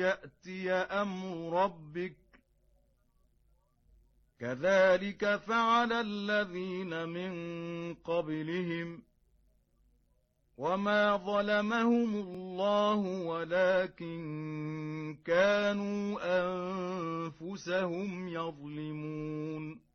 يأتي أمر ربك كذلك فعل الذين من قبلهم وما ظلمهم الله ولكن كانوا أنفسهم يظلمون